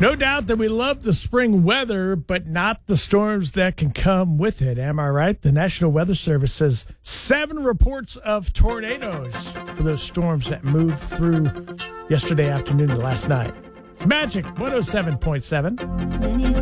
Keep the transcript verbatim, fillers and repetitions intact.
No doubt that we love the spring weather, but not the storms that can come with it. Am I right? The National Weather Service says seven reports of tornadoes for those storms that moved through yesterday afternoon to last night. Magic one oh seven point seven.